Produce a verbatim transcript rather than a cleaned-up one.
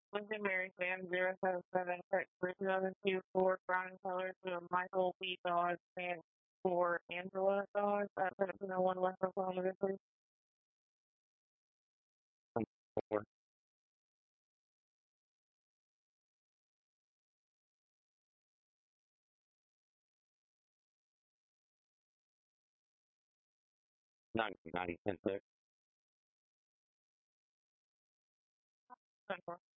Lincoln Mary Sam zero seven seven text for two thousand two for brown color to Michael B. Dodge and for Angela Dodge at seventeen oh one West Oklahoma District. Four. Nine ninety ten six. ten four.